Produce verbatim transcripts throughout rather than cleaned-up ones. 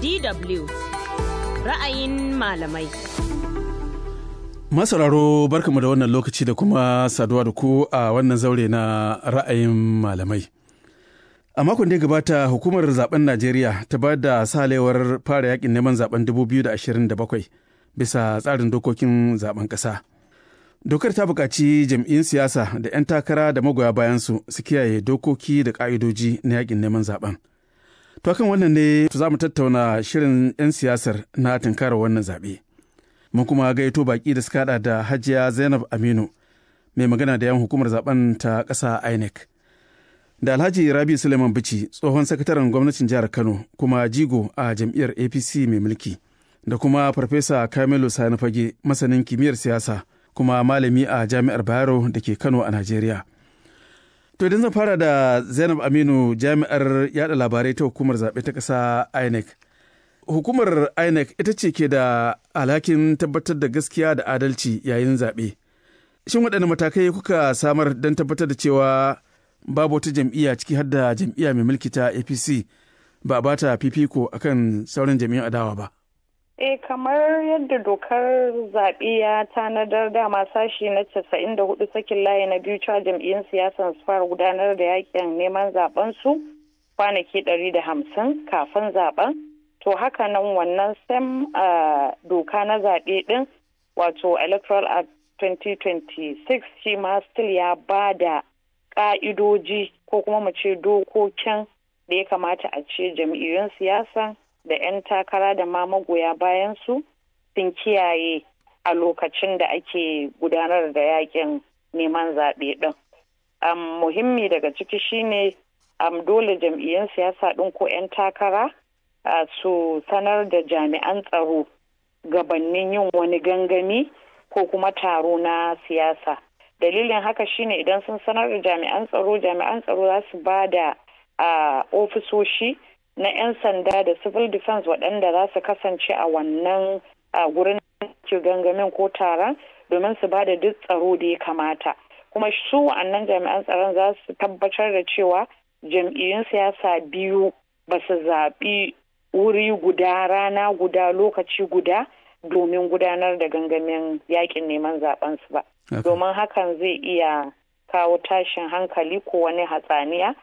D W ra'ayin malamai. Masauraro barkamu da wannan lokaci da kuma saduwa da ku a wannan zaure na ra'ayin malamai. A makon da ya gabata hukumar zaben Najeriya ta ba da salewar fara yakin neman zaben dubu biyu da ashirin da bakwai bisa tsarin dokokin zaben ƙasa. Dokar ta buƙaci jam'iyyun siyasa da 'yan takara da magoya bayansu su kiyaye dokoki da ƙa'idoji na yakin neman zaben. To kan wannan ne za mu tattauna shirin 'yan siyasar na tunkarar wannan zaɓe. Mun kuma gaito baƙi da suka haɗa da Hajiya Zainab Aminu, mai magana da 'yan hukumar zaben ta ƙasa I N E C. Da Alhaji Rabi Suleiman Bichi, tsohon sakataren gwamnatin jihar Kano kuma jigo a jam'iyyar A P C mai mulki. Da kuma Farfesa Kamilu Sani Fage, masanin kimiyyar siyasa, kuma malami a Jami'ar Bayero da ke Kano a Najeriya. To idan zan fara da Zainab Aminu, jami'ar yada labarai ta hukumar zaɓe ta ƙasa I N E C. Hukumar I N E C ita ce ke da alhakin tabbatar da gaskiya da adalci yayin zaɓe. Shin waɗanne matakai kuka samar don tabbatar da cewa babu wata jam'iyya ciki har da jam'iyya mai mulki ta A P C ba a bata fifiko akan sauran jam'iyyun adawa ba? Eh, kamar yadda dokar zaɓe ya tanadar dama sashi na casa'in da hudu sakin layi na biyu cewa jam'iyyun siyasan su fara gudanar da yakin neman zaben su kwanaki ɗari da hamsin kafin zaben. To haka nan wannan sam uh, doka na zaɓe ɗin wato Electoral Act twenty twenty-six shi ma still ya ba da ƙa'idoji ko kuma mu ce dokokin da ya kamata a ce jam'iyyun siyasa da 'yan takara da ma magoya bayan su sun kiyaye a lokacin da ake gudanar da yakin neman zaɓe ɗin. Um, muhimmi daga ciki shine um, dole jam'iyyun siyasa ɗin ko 'yan takara uh, su sanar da jami'an tsaro gabanin yin wani gangami ko kuma taro na siyasa. Dalilin haka shine idan sun sanar da jami'an tsaro, jami'an tsaro za su ba da uh, ofisoshi na 'yan sanda da civil defense waɗanda za su kasance a wannan gurin ke gangamin ko taron domin su ba da duk tsaro da ya kamata. Kuma su wa'annan jami'an tsaron za su tabbatar da cewa jam'iyyun siyasa biyu ba su zaɓi wuri guda, rana guda, lokaci guda domin gudanar da gangamin yakin neman zaben su ba. Domin hakan zai iya kawo tashin hankali ko wani hatsaniya.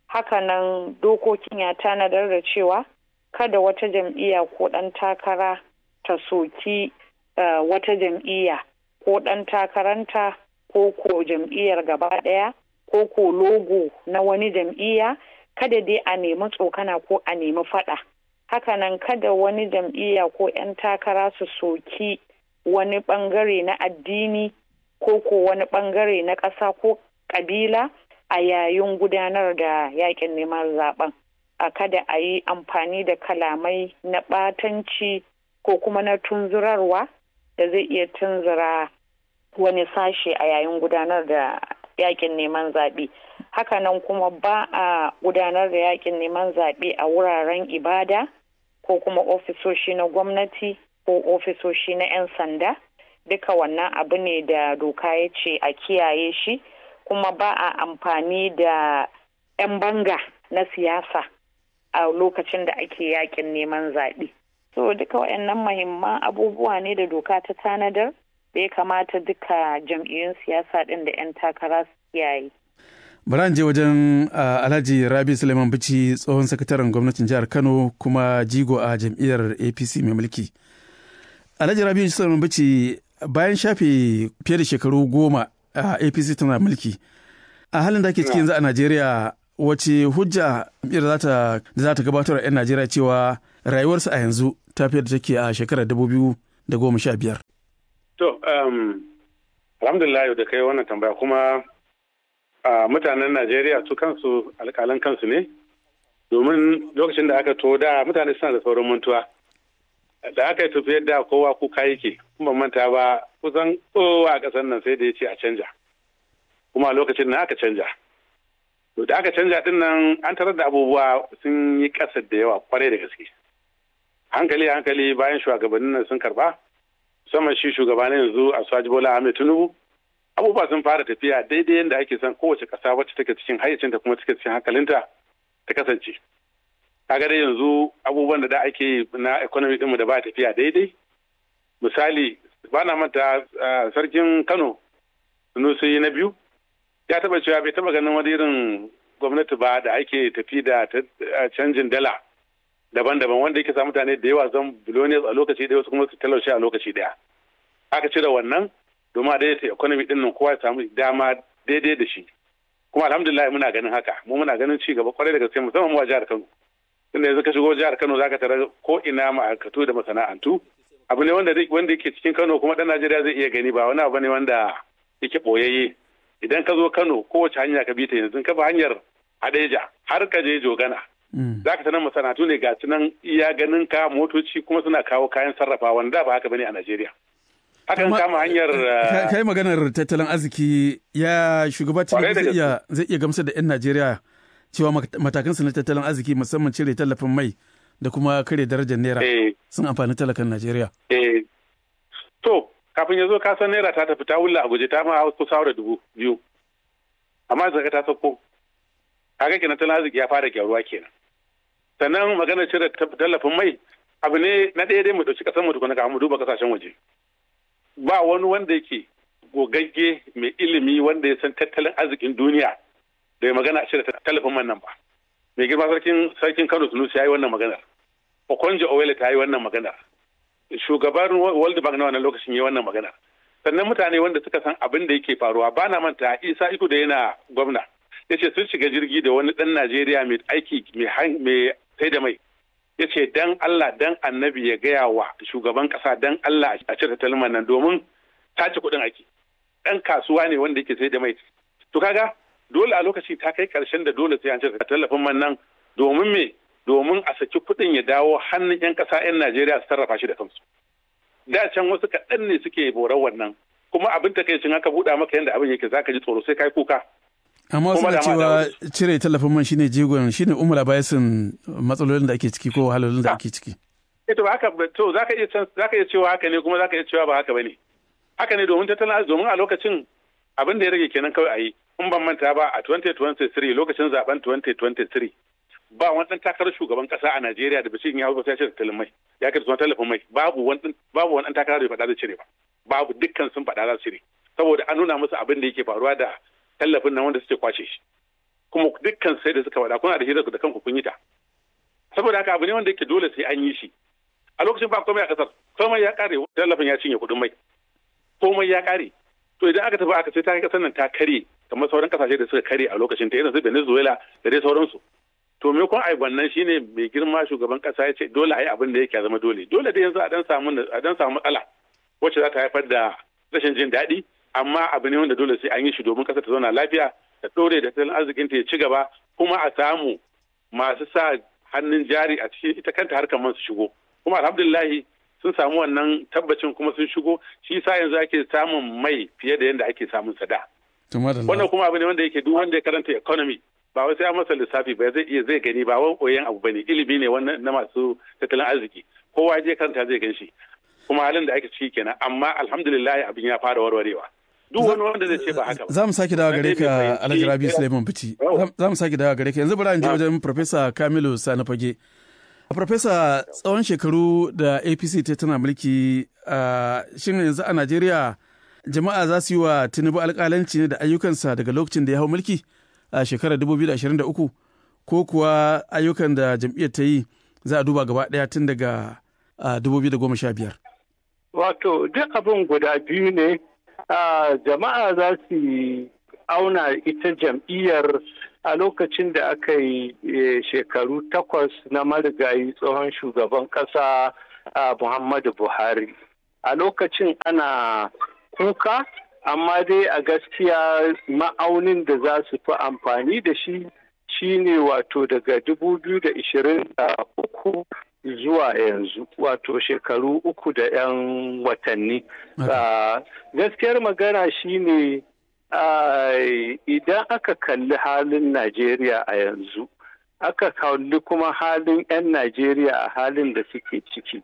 Hakanan dokokin ya tanadar da cewa kada wata jam'iyya ko ɗan takara ta soki uh, wata jam'iyya ko ɗan takaranta ko ko jam'iyyar gaba ɗaya ko ko logo na wani jam'iyya, kada dai a nemi tsokana ko a nemi faɗa. Hakanan kada wani jam'iyya ko 'yan takara su soki wani ɓangare na addini ko ko wani ɓangare na ƙasa ko ƙabila a yayin gudanar da yakin neman zaben. A kada a yi amfani da kalamai na ɓatanci ko kuma na tunzurarwa da zai iya tunzura wani sashe a yayin gudanar da yakin neman zaɓe. Hakanan kuma ba a gudanar da yakin neman zaɓe a wuraren ibada ko kuma ofisoshi na gwamnati ko ofisoshi na 'yan sanda. Duka wannan abu ne da doka ya ce a kiyaye shi. Kuma ba a amfani da 'yan banga na siyasa a lokacin da ake yakin neman zaɓe. So duka waɗannan mahimman abubuwa ne da doka ta tanadar da ya kamata duka jam'iyyun siyasa ɗin da 'yan takara su kiyaye. Bari je wajen uh, Alhaji Rabi Suleiman Bichi, tsohon sakataren gwamnatin jihar Kano kuma jigo a jam'iyyar A P C mai mulki. Alhaji Rabi Suleiman Bichi, bayan shafe fiye da shekaru goma a A P C tana mulki, a halin da ake cikin za a Najeriya, wace hujja da za ta gabatar a 'yan Najeriya cewa rayuwarsu a yanzu ta fiye da take a shekarar dubu biyu da goma sha biyar? To, um, alhamdulillah da kai wannan tambaya kuma uh, mutanen Najeriya su kansu alƙalan kansu ne, domin lokacin da aka to da mutane suna da saurin mantuwa. Da aka yi tafiyar da kowa kuka yake, kuma manta ba kusan kowa a ƙasar nan sai da ya ce a canja. Kuma lokacin na aka canja. To da aka canja din nan an tarar da abubuwa sun yi ƙasa da yawa kwarai da gaske. Hankali hankali bayan shugabannin nan sun karba, musamman shi shugaba na yanzu Asuwaji Bola Ahmed Tinubu, abubuwa sun fara tafiya daidai yadda ake son kowace ƙasa wacce take cikin hayyacinta kuma take cikin hankalinta ta kasance. kaga dai yanzu abubuwan da da ake na economy ɗinmu da ba tafiya daidai. Misali, ba na manta sarkin Kano Sunusi na biyu ya taba cewa bai taba ganin wani irin gwamnati ba da ake tafi da canjin dala daban-daban wanda yake sa mutane da yawa zan billionaires a lokaci ɗaya wasu kuma su talauce a lokaci ɗaya. Aka cire wannan domin a daidaita economy ɗin nan kowa ya samu dama daidai da shi. Kuma alhamdulillah muna ganin haka, mu muna ganin ci gaba kwarai da gaske musamman mu a jihar Kano. Tunda yanzu ka shigo jihar Kano zaka tara ko ina ma'aikatu da masana'antu. Abu ne wanda wanda yake cikin Kano kuma ɗan Najeriya zai iya gani ba wani abu ne wanda yake ɓoyayye. Idan ka zo Kano kowace hanya ka bi ta yanzu ka bi hanyar Hadeja har ka je Jogana. Za ka sanar masana'antu ne ga nan iya ganin ka motoci kuma suna kawo kayan sarrafa wanda ba haka bane a Najeriya. Hakan kama hanyar kai maganar tattalin arziki ya shugaba Tinubu zai iya zai iya gamsar da 'yan Najeriya cewa matakansu na tattalin arziki musamman cire tallafin mai da kuma kare darajar naira sun amfani talakan Najeriya. Eh to kafin ya zo ka san naira ta tafi ta wulla a guje ta ma kusa da dubu biyu amma zaka ta sauko kaga kenan tattalin arziki ya fara gyaruwa kenan. Sannan maganar cire tallafin mai abu ne na ɗaya dai mu ɗauki ƙasar mu tukuna kafin mu duba ƙasashen waje. Ba wani wanda yake gogagge mai ilimi wanda ya san tattalin arzikin duniya da ya magana a cire tallafin man nan ba. Mai girma sarkin sarkin Kano Sunusi ya yi wannan maganar. Okonjo Iweala ta yi wannan maganar. Shugaban World Bank na wannan lokacin ya yi wannan maganar. Sannan mutane wanda suka san abin da yake faruwa ba na manta Isa Iko da yana gwamna. Ya ce sun shiga jirgi da wani ɗan Najeriya mai aiki mai sai da mai. Ya ce dan Allah dan annabi ya gaya wa shugaban kasa dan Allah a cire tattalin nan domin tace kuɗin aiki. Ɗan kasuwa ne wanda yake sai da mai. To kaga dole a lokaci ta kai karshen da dole sai an cire tallafin man nan domin me domin a saki kuɗin ya dawo hannun 'yan ƙasa 'yan Najeriya su sarrafa shi da kansu. Da can wasu kaɗan ne suke borar wannan kuma abin takaicin haka buɗa maka yadda abin yake zaka ji tsoro sai kai kuka. Amma wasu na cewa cire tallafin man shine jigon shine umar bayasin matsalolin da ake ciki ko wahalolin da ake ciki. Eh to haka to zaka iya zaka iya cewa haka ne kuma zaka iya cewa ba haka bane. Haka ne domin tattalin arziki domin a lokacin abin da ya rage kenan kawai a yi. In ban manta ba a twenty twenty-three lokacin zaben twenty twenty-three ba wani ɗan takarar shugaban ƙasa a Najeriya da bishin ya hau sai ya cire tattalin mai ya kai tallafin mai babu wani babu wani ɗan takarar da faɗa zai cire ba babu dukkan sun faɗa za su cire saboda an nuna musu abin da yake faruwa da tallafin nan wanda suke kwace shi kuma dukkan sai da suka faɗa kuna da hirar da kanku kun yi ta saboda haka abu ne wanda yake dole sai an yi shi a lokacin ba komai a ƙasar komai ya ƙare tallafin ya cinye kuɗin mai komai ya ƙare to idan aka tafi aka sai ta kai ƙasar nan ta kare kamar sauran ƙasashe da suka kare a lokacin ta irin su Venezuela da dai sauransu to me kun ai wannan shine mai girma shugaban ƙasa ya ce dole a yi abin da yake zama dole dole da yanzu a dan samu a dan samu matsala wacce za ta haifar da rashin jin daɗi amma abu ne wanda dole sai an yi shi domin ƙasar ta zauna lafiya ta ɗore da tattalin arzikin ta ya ci gaba kuma a samu masu sa hannun jari a cikin ita kanta harkar man su shigo kuma alhamdulillahi sun samu wannan tabbacin kuma sun shigo shi sa yanzu ake samun mai fiye da yadda ake samun sada wannan kuma abu ne wanda yake duk wanda ya karanta economy ba wai sai an masa lissafi ba zai iya zai gani ba wai koyan abu bane ilimi ne wannan na masu tattalin arziki kowa je karanta zai gan shi kuma halin da ake ciki kenan amma alhamdulillah abin ya fara warwarewa duk wani wanda zai ce ba haka ba za mu sake dawo gare ka Alhaji Rabi Suleiman Bichi za mu sake dawo gare ka yanzu bari an je wajen Professor Kamilu Sani Fage Professor tsawon shekaru da A P C ta tana mulki shin yanzu a Najeriya jama'a za su yi wa Tinubu alƙalanci ne da ayyukansa daga lokacin da ya hau mulki a shekarar dubu biyu da ashirin da uku ko kuwa ayyukan da jam'iyyar ta yi za a duba gaba ɗaya tun daga dubu biyu da goma sha biyar. Wato duk abin guda biyu ne jama'a za su auna ita jam'iyyar a lokacin da aka yi shekaru takwas na marigayi tsohon shugaban ƙasa Muhammadu Buhari. A lokacin ana kuka amma dai a gaskiya ma'aunin da za su fi amfani da shi shine wato daga dubu biyu da ashirin da uku zuwa yanzu wato shekaru uku da 'yan watanni. Gaskiyar magana shine idan aka kalli halin Najeriya a yanzu aka kalli kuma halin 'yan Najeriya a halin da suke ciki.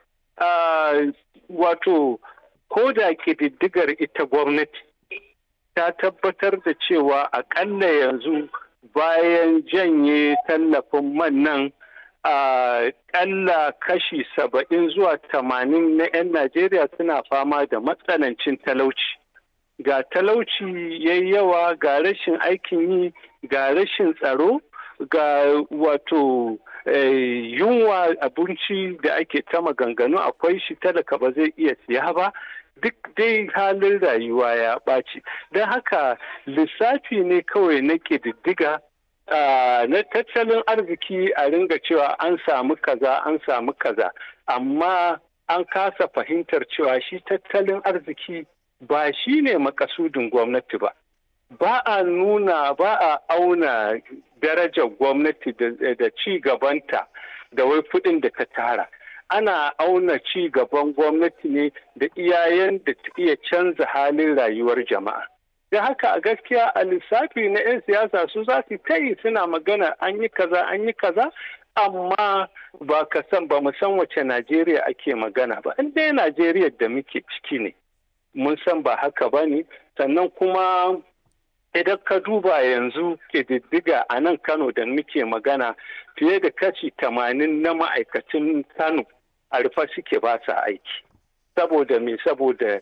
Wato ko da ƙididdigar ita gwamnati ta tabbatar da cewa aƙalla yanzu bayan janye tallafin man nan a ƙalla kashi saba'in zuwa tamanin na 'yan Najeriya suna fama da matsanancin talauci. Ga talauci yayi yawa, ga rashin aikin yi, ga rashin tsaro, ga wato yunwa abinci da ake ta maganganu akwai shi, talaka ba zai iya siya ba. Duk dai halin rayuwa ya ɓaci. Don haka lissafi ne kawai na ƙididdiga na tattalin arziki a ringa cewa an samu kaza an samu kaza, amma an kasa fahimtar cewa shi tattalin arziki ba shi ne makasudin gwamnati ba. Ba a nuna ba a auna darajar gwamnati da ci gabanta da wai kuɗin da ta tara. Ana auna ci gaban gwamnati ne da iyayen da ta iya canza halin rayuwar jama'a. Da haka a gaskiya a lissafi na 'yan siyasa su za su ta yi suna magana an yi kaza an yi kaza, amma ba ka san ba mu san wace Najeriya ake magana ba. In dai Najeriya da muke ciki ne mun san ba haka ba ne. Sannan kuma idan ka duba yanzu ƙididdiga a nan Kano da muke magana, fiye da kashi tamanin na ma'aikacin Kano a rufe suke ba sa aiki. Saboda me? Saboda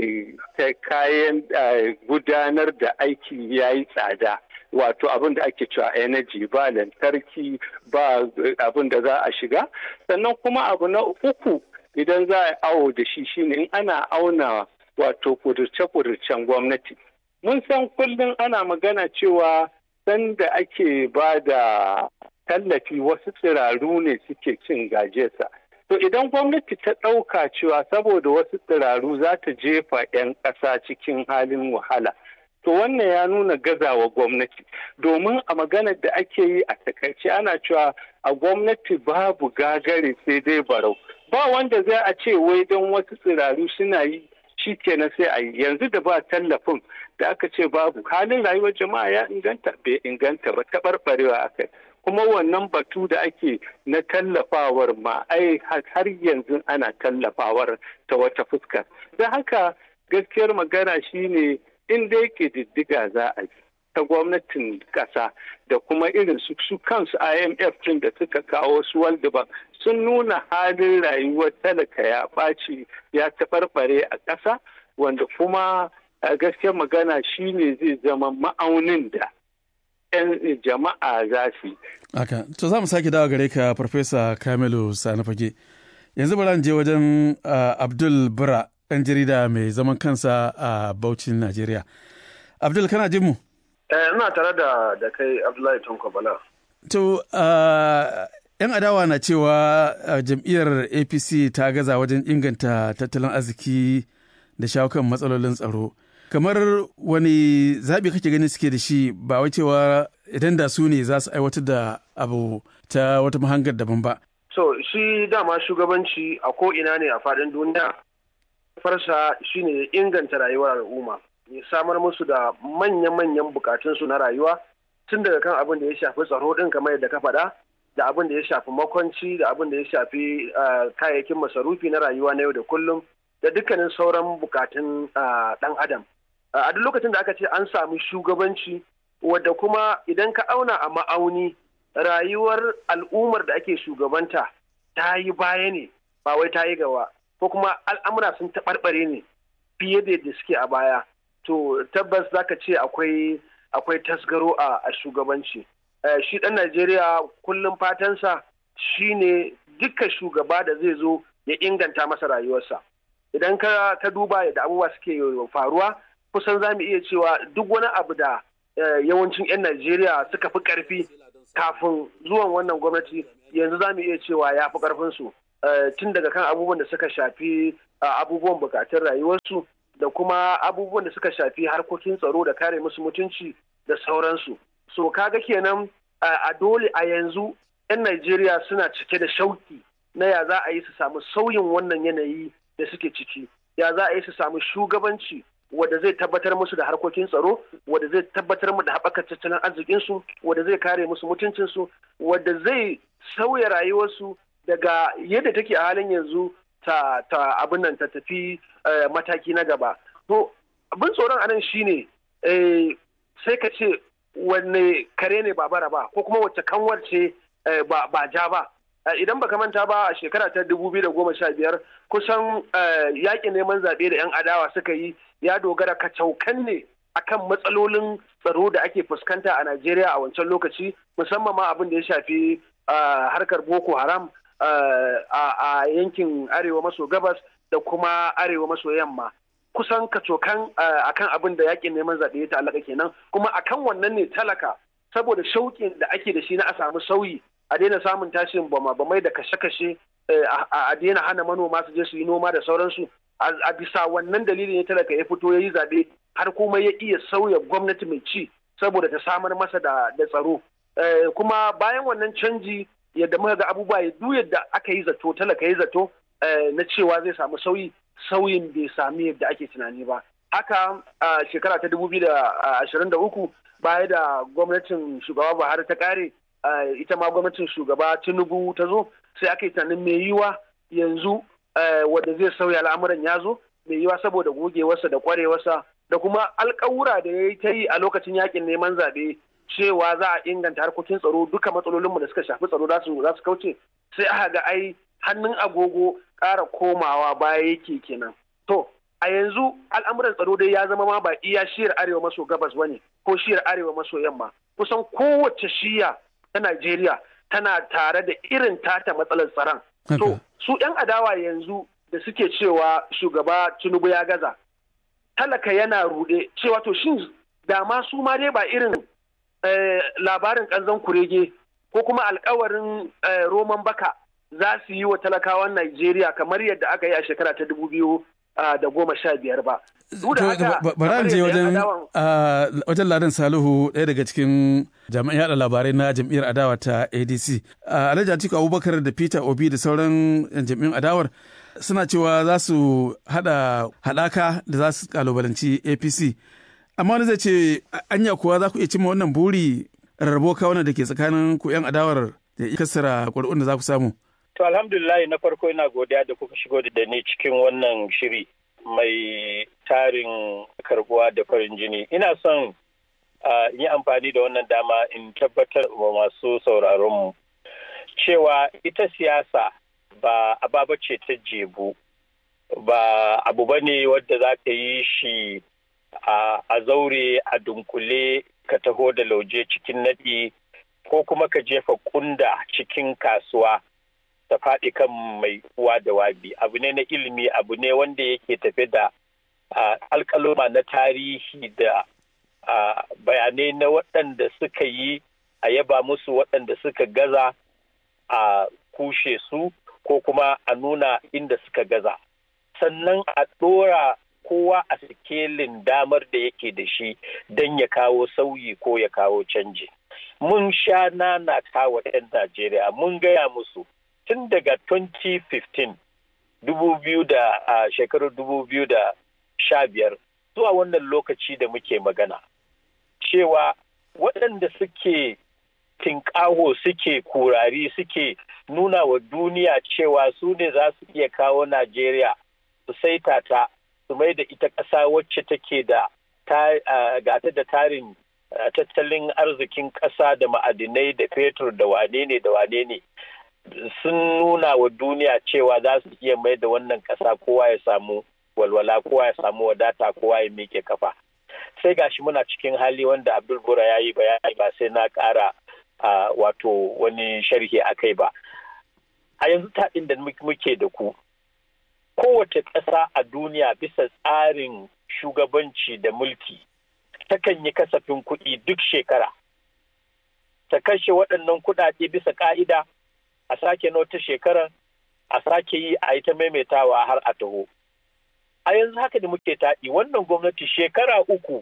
kayan gudanar da aiki ya yi tsada, wato abin da ake cewa energy, ba lantarki, ba abin da za a shiga. Sannan kuma abu na uku idan za a awo da shi shine in ana auna wato kudurce-kudurcen gwamnati. Mun san kullum ana magana cewa sanda ake ba da tallafi wasu tsiraru ne suke cin gajesa. To idan gwamnati ta ɗauka cewa saboda wasu tsiraru za ta jefa 'yan ƙasa cikin halin wahala, to wannan ya nuna gazawa gwamnati. Domin a maganar da ake yi a takaice ana cewa a gwamnati babu gagare sai dai barau. Ba wanda zai a ce wai don wasu tsiraru suna yi shi kenan sai a yi. Yanzu da ba tallafin da aka ce babu, halin rayuwar jama'a ya inganta bai inganta ba, taɓarɓarewa aka yi. Kuma wannan batu da ake na tallafawar ma ai har yanzu ana tallafawar ta wata fuska. Don haka gaskiyar magana shine in dai ƙididdiga za a yi ta gwamnatin ƙasa da kuma irin su su kansu I M F din da suka kawo su World Bank sun nuna halin rayuwar talaka ya ɓaci ya taɓarɓare a ƙasa, wanda kuma gaskiyar magana shine zai zama ma'aunin da 'yan jama'a za su yi. Haka, to za mu sake dawo gare ka Farfesa Kamilu Sani Fage. Yanzu bari je wajen Abdul Bura, ɗan jarida mai zaman kansa a Bauchin, Najeriya. Abdul, kana jin mu? Ina tare da da kai Abdullahi Tanko Bala. To, ‘yan adawa na cewa jam'iyyar A P C ta gaza wajen inganta tattalin arziki da shawo kan matsalolin tsaro. Kamar wani zaɓi kake ganin suke da shi, ba wai cewa idan da su ne za su aiwatar da abu ta wata mahangar daban ba. So shi dama shugabanci a ko'ina ne a faɗin duniya, farsa shi ne inganta rayuwar al'umma, ya samar musu da manya-manyan bukatunsu na rayuwa, tun daga kan abin da ya shafi tsaro ɗin kamar yadda ka faɗa, da abin da ya shafi makwanci, da abin da ya shafi kayayyakin masarufi na rayuwa na yau da kullum, da dukkanin sauran bukatun ɗan adam. A duk lokacin da aka ce an sami shugabanci wadda kuma idan ka auna a ma'auni rayuwar al'ummar da ake shugabanta ta yi baya ne ba wai ta yi gaba, ko kuma al'amura sun taɓarɓare ne fiye da yadda suke a baya, to tabbas za ka ce akwai akwai tasgaro a shugabanci. Shi ɗan Najeriya kullum fatansa shine dukkan shugaba da zai zo ya inganta masa rayuwarsa. Idan ka duba yadda abubuwa suke faruwa, kusan za mu iya cewa duk wani abu da yawancin 'yan Najeriya suka fi ƙarfi kafin zuwan wannan gwamnati yanzu za mu iya cewa ya fi ƙarfinsu, tun daga kan abubuwan da suka shafi abubuwan bukatun rayuwarsu da kuma abubuwan da suka shafi harkokin tsaro da kare musu mutunci da sauransu. So kaga kenan a dole a yanzu 'yan Najeriya suna cike da shauki na ya za a yi su samu sauyin wannan yanayi da suke ciki, ya za a yi su samu shugabanci wadda zai tabbatar musu da harkokin tsaro, wadda zai tabbatar mu da haɓakar tattalin arzikinsu, wadda zai kare musu mutuncinsu, wadda zai sauya rayuwarsu daga yadda take a halin yanzu ta, ta abin nan ta tafi uh, mataki na gaba. To abin tsoron anan shine eh, sai ka ce wanne kare ne ba bara ba, ko kuma wacce kanwar ce eh, ba, ba ja ba. idan baka manta ba a shekara ta dubu biyu da goma sha biyar kusan yaƙin neman zaɓe da 'yan adawa suka yi ya dogara kacaukan ne akan matsalolin tsaro da ake fuskanta a Najeriya a wancan lokaci, musamman ma abin da ya shafi harkar Boko Haram a yankin arewa maso gabas da kuma arewa maso yamma. Kusan kacokan akan abin da yaƙin neman zaɓe ya ta'allaka kenan, kuma akan wannan ne talaka saboda shauƙin da ake da shi na a samu sauyi, a daina samun tashin bama-bamai da kashe-kashe, a daina hana manoma su je su yi noma da sauransu. A bisa wannan dalilin ya talaka ya fito ya yi zaɓe har kuma ya iya sauya gwamnati mai ci saboda ta samar masa da tsaro. Kuma bayan wannan canji yadda muka ga abubuwa ya duk yadda aka yi zato talaka ya zato na cewa zai samu sauyi, sauyin bai sami yadda ake tunani ba. Haka a shekara ta dubu biyu da ashirin da uku baya da gwamnatin shugaba Buhari ta kare, ita ma gwamnatin shugaba Tinubu ta zo, sai aka yi tunanin mai yiwa yanzu wanda zai sauya al'amuran ya zo, mai yiwa saboda gogewarsa da kwarewarsa da kuma alƙawura da ya yi ta yi a lokacin yakin neman zaɓe cewa za a inganta harkokin tsaro, duka matsalolinmu da suka shafi tsaro za su kauce, sai aka ga ai hannun agogo ƙara komawa baya yake kenan. To a yanzu al'amuran tsaro dai ya zama ma ba iya shiyar arewa maso gabas bane ko shiyar arewa maso yamma, kusan kowace shiya ta Najeriya tana tare da irin tata matsalar tsaron. To su 'yan adawa yanzu da suke cewa shugaba Tinubu ya gaza, talaka yana rude cewa to shin da ma su ma dai ba irin labarin kanzon kurege ko kuma alkawarin roman baka za su yi wa talakawan Najeriya kamar yadda aka yi a shekara ta dubu biyu da goma sha biyar ba. Bara je wajen Ladan Salihu, ɗaya daga cikin jami'an yaɗa labarai na jam'iyyar adawa ta A D C. Alhaji Atiku Abubakar da Peter Obi da sauran jam'iyyun adawar suna cewa za su haɗa haɗaka da za su kalubalanci A P C. Amma wani zai ce anya kuwa za ku iya cimma wannan buri rarrabo kawunan da ke tsakanin ku 'yan adawar da kasara ƙuri'un da za ku samu. To alhamdulillah, na farko ina godiya da kuka shigo da ni cikin wannan shiri mai tarin karbuwa da farin jini. Ina son in yi amfani da wannan dama in tabbatar wa masu sauraronmu cewa ita siyasa ba ababa ce ta jebu, ba abu ba ne wadda za ka yi shi a zaure a dunkule ka taho da lauje cikin naɗi ko kuma ka jefa kunda cikin kasuwa ta faɗi kan mai uwa da wabi. Abu ne na ilimi, abu ne wanda yake tafe da alƙaluma na tarihi da bayanai na waɗanda suka yi a yaba musu, waɗanda suka gaza a kushe su ko kuma a nuna inda suka gaza. Sannan a ɗora kowa a sikelin damar da yake da shi don ya kawo sauyi ko ya kawo canji. Mun sha nana kawo 'yan Najeriya, mun gaya musu tun daga twenty fifteen dubu biyu da a shekarar dubu biyu da sha biyar zuwa wannan lokaci da muke magana cewa waɗanda suke tinƙaho suke kurari suke nuna wa duniya cewa su ne za su iya kawo Najeriya su saita ta su mai da ita ƙasa wacce take da gata da tarin tattalin arzikin ƙasa da ma'adinai da fetur da wane ne da wane ne, sun nuna wa duniya cewa za su iya mai da wannan ƙasa kowa ya samu walwala, kowa ya samu wadata, kowa ya miƙe kafa. Sai gashi muna cikin hali wanda Abdul Bura ya yi bayani, ba sai na ƙara wato wani sharhi a kai ba. A yanzu taɗin da muke da ku, kowace ƙasa a duniya bisa tsarin shugabanci da mulki takan yi kasafin kuɗi duk shekara. Ta kashe waɗannan kuɗaɗe bisa ƙa'ida, a sake na wata shekarar, a sake yi a yi ta maimaitawa har a taho. A yanzu haka da muke taɗi, wannan gwamnati shekara uku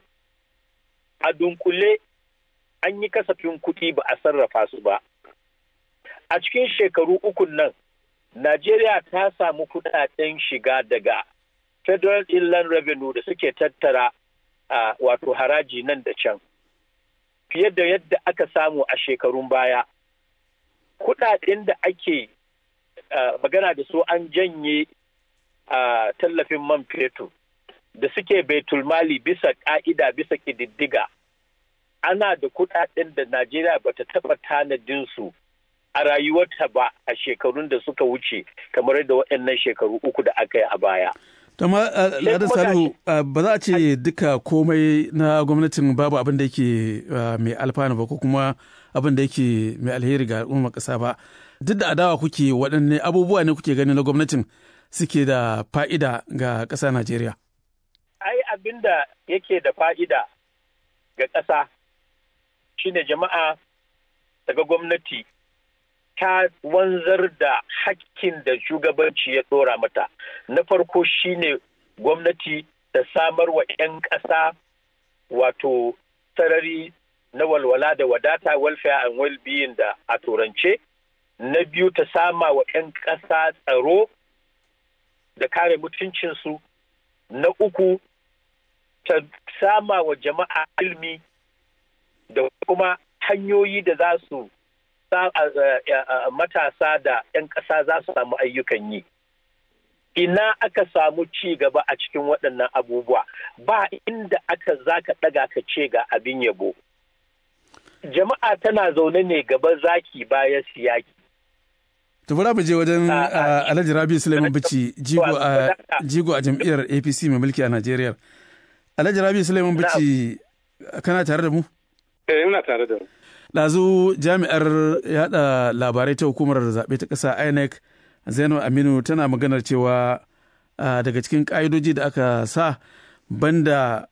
a dunkule an yi kasafin kuɗi ba a sarrafa su ba. A cikin shekaru ukun nan, Najeriya ta samu kuɗaɗen shiga daga Federal Inland Revenue da suke tattara uh, wato haraji nan da can, fiye da yadda aka samu a shekarun baya. Kuɗaɗen da ake uh, magana da su an janye uh, tallafin man fetur da suke baitulmali bisa ƙa'ida bisa ƙididdiga, ana da kuɗaɗen da Najeriya ba ta taɓa tanadinsu a rayuwarta ba a shekarun da suka wuce kamar da waɗannan shekaru uku da aka yi a baya. Tama Ladan Salihu ba za a ce duka komai na gwamnatin babu abin da yake mai alfanu ba ko kuma abin da yake mai alheri ga al'ummar ƙasa ba. Duk da adawa kuke waɗanne abubuwa ne kuke gani na gwamnatin suke da fa'ida ga ƙasa Najeriya? Ai abin da yake da fa'ida ga ƙasa shine jama'a daga gwamnati ta wanzar da hakkin da shugabanci ya ɗora mata. Na farko shine gwamnati ta samar wa 'yan ƙasa wato sarari na walwala da wadata, welfare and well-being da a turance. Na biyu ta sama wa 'yan ƙasa tsaro da kare mutuncinsu. Na uku ta sama wa jama'a ilmi da kuma hanyoyi da za su matasa da 'yan ƙasa za su samu ayyukan yi. Ina aka samu ci gaba a cikin waɗannan abubuwa ba inda aka zaka ɗaga ka ce ga abin yabo. Jama'a tana zaune ne gaba zaki bayan siyaki. Tubura mu je wajen Alhaji Rabi Suleiman Bichi jigo a jam'iyyar A P C mai mulki a Najeriya. Alhaji Rabi Suleiman Bichi kana tare da mu? Eh, ina tare da mu. Ɗazu jami'ar yada labarai ta hukumar zaɓe ta ƙasa I N E C Zainab Aminu tana maganar cewa daga cikin ƙa'idoji da aka sa banda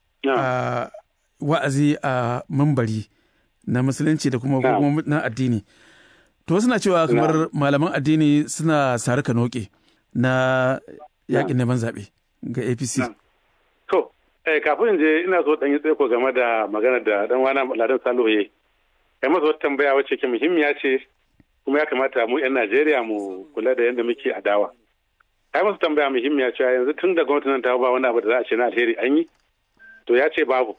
wa'azi a mambari na musulunci da kuma na addini. To suna cewa kamar malaman addini suna sari ka noke na yakin neman zaɓe ga A P C. To, kafin je ina so ɗan yi tsaiko game da maganar da ɗan wana Ladan Salihu ya yi. Kai masa wata tambaya wacce ke muhimmiya ce kuma ya kamata mu 'yan Najeriya mu kula da yadda muke adawa. Kai masa tambaya muhimmiya ce yanzu tun da gwamnati nan ta ba wani abu da za a ce na alheri an yi, to ya ce babu.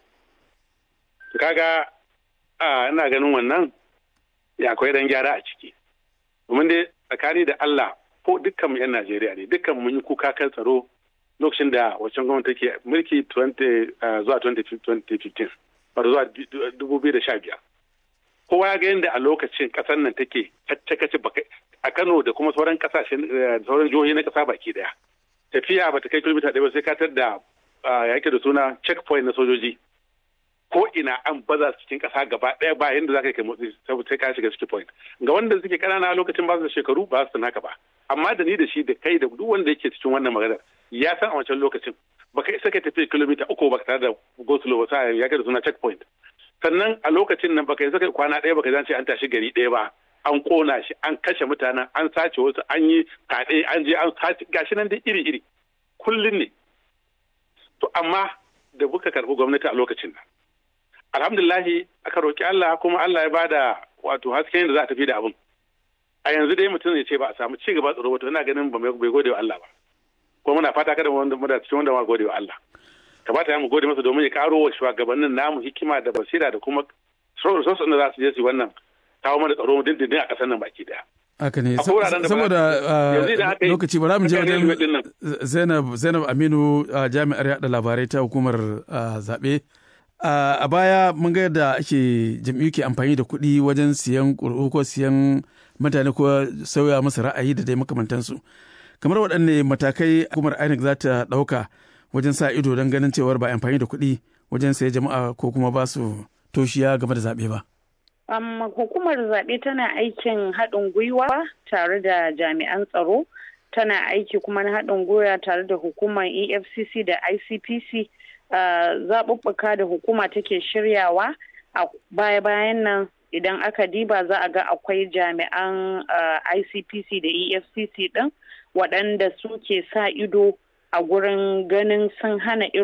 Kaga a ina ganin wannan ya akwai dan gyara a ciki. Domin dai tsakani da Allah ko dukkan mu 'yan Najeriya ne, dukkan mun yi kuka kan tsaro lokacin da wancan gwamnati take mulki zuwa twenty fifteen, wato zuwa dubu biyu da sha biyar. Kowa ya ga yadda a lokacin kasar nan take kace-kace a Kano da kuma sauran kasashen sauran jihohi na kasa baki daya. Tafiya ba ta kai kilomita ɗaya ba sai katar da yake da suna checkpoint na sojoji. Ko ina an baza cikin kasa gaba ɗaya ba yadda za ka kai motsi sai ka shiga checkpoint. Ga wanda suke ƙanana lokacin ba su da shekaru ba su haka ba. Amma da ni da shi da kai da duk wanda yake cikin wannan maganar ya san a wancan lokacin baka isa ka tafi kilomita uku ba tare da go slow ba sai yake da suna checkpoint. Sannan a lokacin nan baka yi saka kwana ɗaya baka zance an tashi gari ɗaya ba, an kona shi, an kashe mutanen, an sace wasu, an yi kaɗe, an je an sace, gashi nan dai iri-iri kullum ne. To amma da muka karɓi gwamnati a lokacin nan alhamdulillahi aka roki Allah kuma Allah ya bada wato hasken da za a tafi da abin. A yanzu dai mutum ya ce ba a samu ci gaba tsaro wato ina ganin ba bai gode wa Allah ba. Kuma muna fata kada wanda mu da cikin wanda ma gode wa Allah. Kamata ya mu gode masa domin ya karo wa shugabannin namu hikima da basira da kuma sosu da za su je su wannan kawo mana tsaro dindindin a ƙasar nan baki daya. Haka ne, saboda lokaci bara mu je wajen Zainab Zainab Aminu jami'ar yada labarai ta hukumar zaɓe. A baya mun ga yadda ake jam'iyyu ke amfani da kuɗi wajen siyan ƙuri'u ko siyan mutane ko sauya masa ra'ayi da dai makamantansu. Kamar waɗanne matakai hukumar I N E C za ta ɗauka wajen sa ido don ganin cewar ba amfani da kuɗi wajen saye jama'a ko kuma ba su toshiya game da zaɓe ba. Um, hukumar zaɓe tana aikin haɗin gwiwa tare da jami'an tsaro, tana aiki kuma na haɗin gwiwa tare da hukumar E F C C da I C P C, uh, zaɓuɓɓuka da hukuma take shiryawa a baya-bayan nan idan aka diba za a ga akwai jami'an uh, I C P C da E F C C ɗin waɗanda suke sa ido a gurin ganin sun hana irin